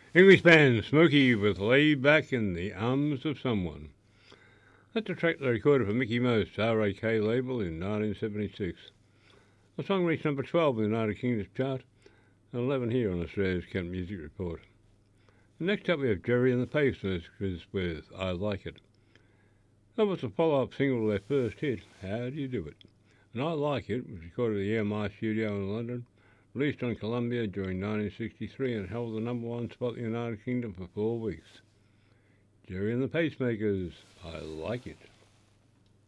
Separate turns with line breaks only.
English band Smokey with Lay Back in the Arms of Someone. That's a track they recorded for Mickey Most RAK label in 1976. The song reached number 12 in the United Kingdom's chart and 11 here on Australia's Country Music Report. Next up we have Jerry and the Pacemakers with I Like It. That was a follow-up single to their first hit, How Do You Do It? And I Like It was recorded at the EMI studio in London, released on Columbia during 1963 and held the number one spot in the United Kingdom for 4 weeks. Jerry and the Pacemakers, I Like It.